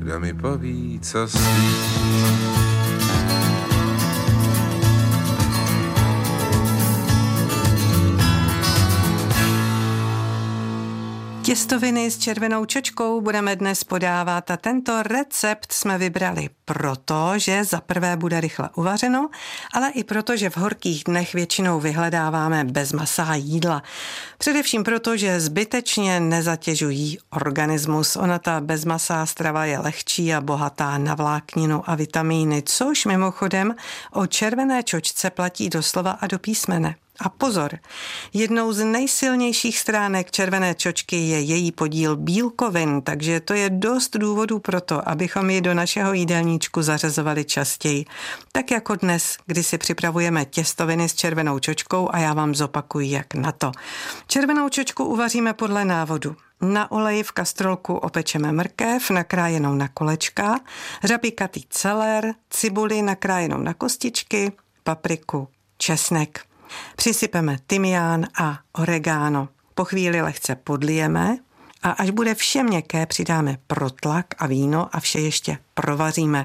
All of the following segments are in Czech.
kdo mi poví, co spí. Těstoviny s červenou čočkou budeme dnes podávat a tento recept jsme vybrali proto, že za prvé bude rychle uvařeno, ale i proto, že v horkých dnech většinou vyhledáváme bezmasá jídla. Především proto, že zbytečně nezatěžují organismus. Ona ta bezmasá strava je lehčí a bohatá na vlákninu a vitamíny, což mimochodem o červené čočce platí doslova a do písmene. A pozor, jednou z nejsilnějších stránek červené čočky je její podíl bílkovin, takže to je dost důvodů pro to, abychom ji do našeho jídelníčku zařazovali častěji. Tak jako dnes, kdy si připravujeme těstoviny s červenou čočkou a já vám zopakuji, jak na to. Červenou čočku uvaříme podle návodu. Na oleji v kastrolku opečeme mrkev nakrájenou na kolečka, řapíkatý celer, cibuli nakrájenou na kostičky, papriku, česnek. Přisypeme tymián a oregano. Po chvíli lehce podlijeme a až bude vše měkké, přidáme protlak a víno a vše ještě provaříme.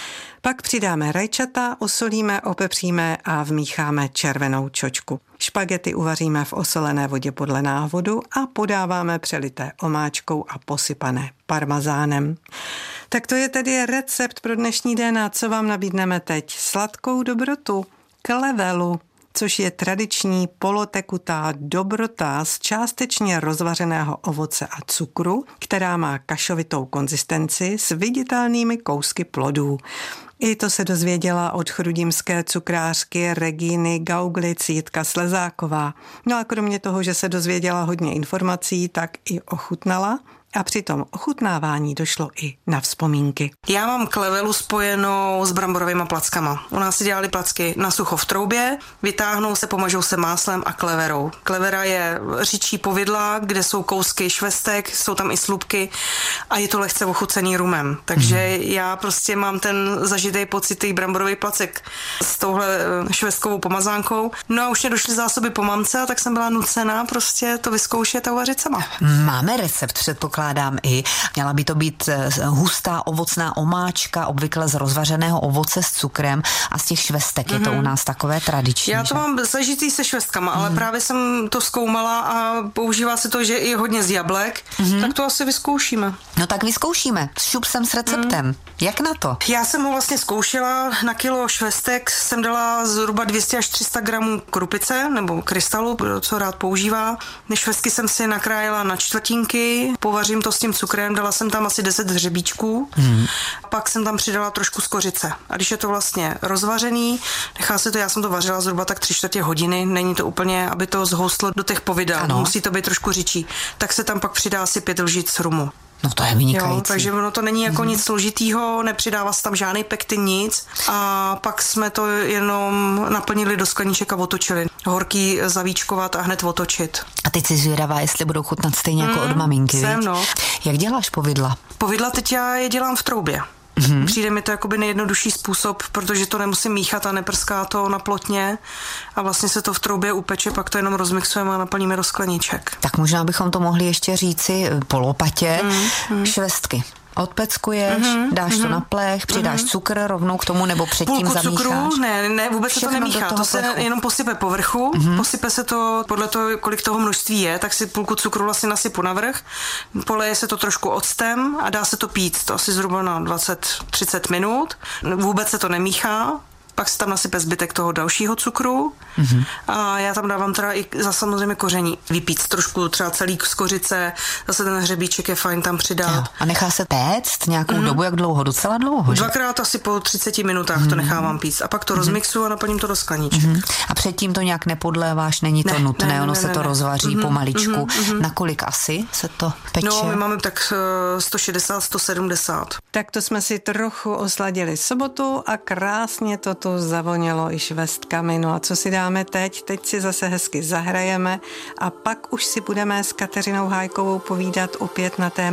Pak přidáme rajčata, osolíme, opepříme a vmícháme červenou čočku. Špagety uvaříme v osolené vodě podle návodu a podáváme přelité omáčkou a posypané parmazánem. Tak to je tedy recept pro dnešní den a co vám nabídneme teď? Sladkou dobrotu, klevelu, což je tradiční polotekutá dobrota z částečně rozvařeného ovoce a cukru, která má kašovitou konzistenci s viditelnými kousky plodů. I to se dozvěděla od chrudimské cukrářky Regíny Gauglic Jitka Slezáková. No a kromě toho, že se dozvěděla hodně informací, tak i ochutnala. A při tom ochutnávání došlo i na vzpomínky. Já mám klevelu spojenou s bramborovými plackama. U nás si dělali placky na sucho v troubě, vytáhnou se, pomažou se máslem a kleverou. Klevera je říčí povidla, kde jsou kousky švestek, jsou tam i slupky a je to lehce ochucený rumem. Takže já prostě mám ten zažitý pocit tý bramborový placek s touhle švestkovou pomazánkou. No a už mě došly zásoby po mamce, a tak jsem byla nucená prostě to vyzkoušet a uvařit sama. Máme recept, předpokládám i. Měla by to být hustá ovocná omáčka, obvykle z rozvařeného ovoce s cukrem a z těch švestek. Je to u nás takové tradiční. Já to mám zažitý se švestkama, ale právě jsem to zkoumala a používá se to, že i hodně z jablek, tak to asi vyzkoušíme. No tak vyzkoušíme. Šup sem s receptem. Jak na to? Já jsem ho vlastně zkoušela. Na kilo švestek jsem dala zhruba 200 až 300 gramů krupice nebo krystalu, co rád používá. Švestky jsem si nakrájela na čtvrtinky, povařím to s tím cukrem, dala jsem tam asi 10 hřebíčků, pak jsem tam přidala trošku skořice. A když je to vlastně rozvařený, nechá se to, já jsem to vařila zhruba tak 3/4 hodiny, není to úplně, aby to zhoustlo do těch povidel, musí to být trošku řidčí, tak se tam pak přidá asi 5 lžic rumu. No to je vynikající. Jo, takže ono to není jako nic složitýho, nepřidává se tam žádný pektin, nic. A pak jsme to jenom naplnili do skleniček a otočili. Horký zavíčkovat a hned otočit. A teď si zvědavá, jestli budou chutnat stejně jako od maminky, no. Jak děláš povidla? Povidla teď já je dělám v troubě. Přijde mi to jakoby nejjednodušší způsob, protože to nemusím míchat a neprská to na plotně a vlastně se to v troubě upeče, pak to jenom rozmixujeme a naplníme do skleniček. Tak možná bychom to mohli ještě říci po lopatě. Švestky odpeckuješ, dáš to na plech, přidáš cukr rovnou k tomu, nebo předtím půlku zamícháš? Cukru, ne, vůbec se to nemíchá, to se jenom posype povrchu, posype se to podle toho, kolik toho množství je, tak si půlku cukru vlastně nasypu navrch, poleje se to trošku octem a dá se to pít, to asi zhruba na 20-30 minut, vůbec se to nemíchá. Pak se tam nasype zbytek toho dalšího cukru a já tam dávám teda i za samozřejmě koření. Vypít trošku třeba celý z kořice, zase ten hřebíček je fajn tam přidat. Jo. A nechá se péct nějakou dobu, jak dlouho? Docela dlouho, že? 2krát asi po 30 minutách to nechávám pít a pak to rozmixuju a naplním to do skleniček. A předtím to nějak nepodléváš, není to nutné, ono se to rozvaří pomaličku. Nakolik asi se to peče? No, my máme tak 160-170. Tak to jsme si trochu osladili sobotu a krásně to tu zavonělo i švestkami. No a co si dáme teď? Teď si zase hezky zahrajeme a pak už si budeme s Kateřinou Hájkovou povídat opět na téma